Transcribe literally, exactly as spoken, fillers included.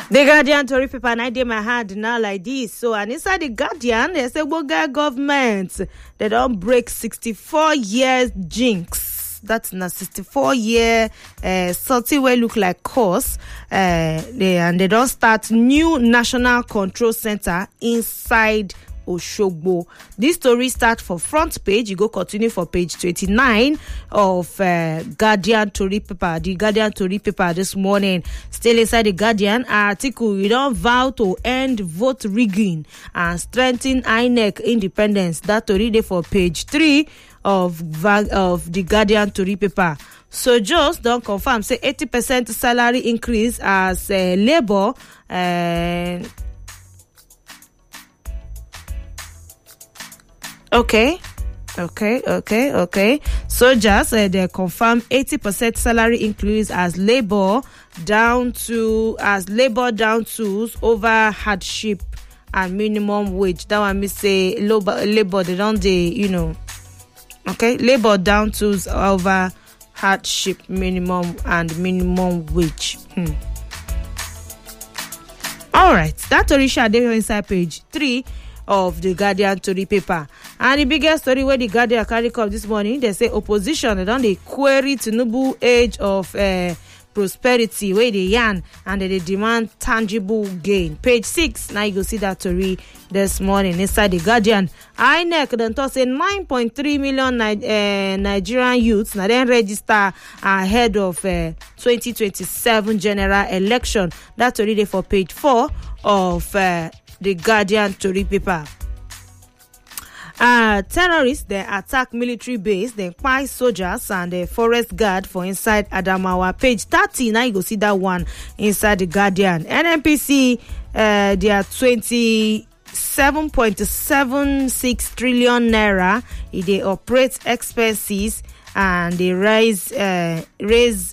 The Guardian tori paper na dey my hand now like this. So, and inside the Guardian, they say Boga government, they don't break sixty-four years jinx. That's na sixty-four year uh, something wey look like course. Uh, they, and they don't start new national control center inside Oshogbo. This story start for front page. You go continue for page twenty-nine of uh, Guardian tori paper. The Guardian tori paper this morning. Still inside the Guardian article, we don't vow to end vote rigging and strengthen I N E C independence. That story there for page three of of the Guardian tori paper. So just don't confirm say eighty percent salary increase as uh, labor. Uh, Okay, okay, okay, okay. Soldiers, uh, they confirm eighty percent salary increase as labor down to as labor down tools over hardship and minimum wage. That one me say labor, labor they don't they you know. Okay, labor down tools over hardship, minimum and minimum wage. Hmm. All right, that Orisha they inside page three of the Guardian tori paper. And the biggest story where the Guardian carry up this morning, they say opposition they don't they query Tinubu age of uh, prosperity where they yarn and they demand tangible gain. Page six, now you go see that story this morning inside the Guardian. I N E C then talk say nine point three million uh, Nigerian youths now then register ahead of uh, twenty twenty-seven general election. That's already for page four of uh, the Guardian tori paper. Uh, terrorists they attack military base, they kpai soldiers and the forest guard for inside Adamawa. Page thirty, now you go see that one inside the Guardian. N N P C, uh, they are twenty-seven point seven six trillion naira. They operate expenses and they raise uh, raise